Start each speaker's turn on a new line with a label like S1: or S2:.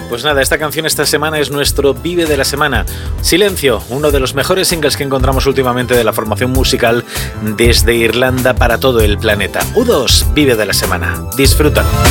S1: Pues nada, esta canción esta semana es nuestro Vive de la Semana. Silencio, uno de los mejores singles que encontramos últimamente de la formación musical desde Irlanda para todo el planeta. U2, Vive de la Semana. Disfrútalo.